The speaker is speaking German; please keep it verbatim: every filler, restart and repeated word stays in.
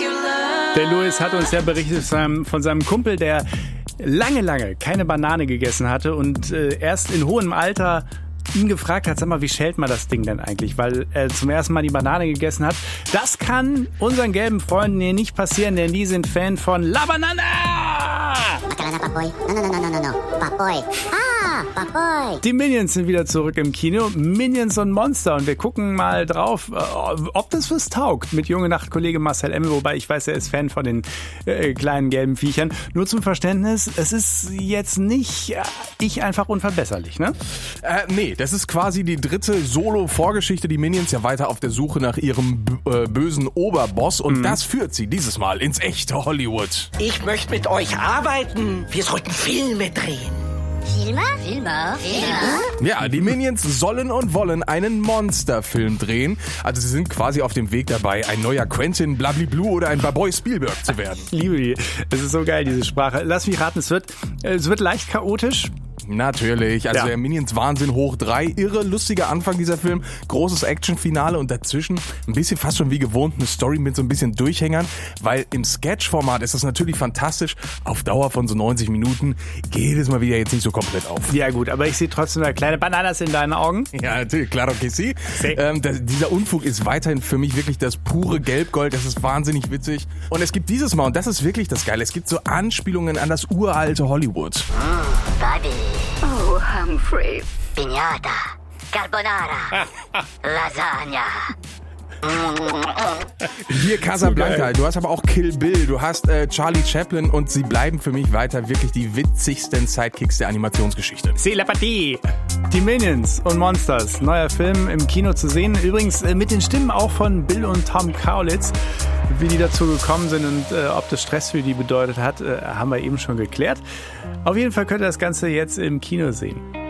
Der Louis hat uns ja berichtet von seinem Kumpel, der lange, lange keine Banane gegessen hatte und äh, erst in hohem Alter ihn gefragt hat, sag mal, wie schält man das Ding denn eigentlich? Weil er zum ersten Mal die Banane gegessen hat. Das kann unseren gelben Freunden hier nicht passieren, denn die sind Fan von La Banana! Die Minions sind wieder zurück im Kino. Minions und Monster. Und wir gucken mal drauf, ob das was taugt mit Junge Nacht Kollege Marcel Emme. Wobei ich weiß, er ist Fan von den äh, kleinen gelben Viechern. Nur zum Verständnis, es ist jetzt nicht äh, ich einfach unverbesserlich, ne? Äh, nee, das ist quasi die dritte Solo-Vorgeschichte. Die Minions ja weiter auf der Suche nach ihrem b- äh, bösen Oberboss. Und mhm. das führt sie dieses Mal ins echte Hollywood. Ich möchte mit euch arbeiten. Wir sollten Filme drehen. Filme? Filme? Filme? Ja, die Minions sollen und wollen einen Monsterfilm drehen. Also sie sind quasi auf dem Weg dabei, ein neuer Quentin Blablablu oder ein Baboy Spielberg zu werden. Ich liebe die. Es ist so geil, diese Sprache. Lass mich raten, es wird, es wird leicht chaotisch. Natürlich, also ja. der Minions Wahnsinn hoch drei, irre, lustiger Anfang dieser Film, großes Actionfinale und dazwischen ein bisschen fast schon wie gewohnt eine Story mit so ein bisschen Durchhängern, weil im Sketch-Format ist das natürlich fantastisch, auf Dauer von so neunzig Minuten geht es mal wieder jetzt nicht so komplett auf. Ja gut, aber ich sehe trotzdem da kleine Bananas in deinen Augen. Ja, natürlich, claro que sí. Ähm, das, dieser Unfug ist weiterhin für mich wirklich das pure Gelbgold, das ist wahnsinnig witzig und es gibt dieses Mal, und das ist wirklich das Geile, es gibt so Anspielungen an das uralte Hollywood. Mm, Buddy. Oh, Humphrey. Piñata. Carbonara. Lasagna. Hier Casablanca, du hast aber auch Kill Bill, du hast äh, Charlie Chaplin und sie bleiben für mich weiter wirklich die witzigsten Sidekicks der Animationsgeschichte. C'est la partie! Die Minions und Monsters, neuer Film im Kino zu sehen. Übrigens äh, mit den Stimmen auch von Bill und Tom Kaulitz. Wie die dazu gekommen sind und äh, ob das Stress für die bedeutet hat, äh, haben wir eben schon geklärt. Auf jeden Fall könnt ihr das Ganze jetzt im Kino sehen.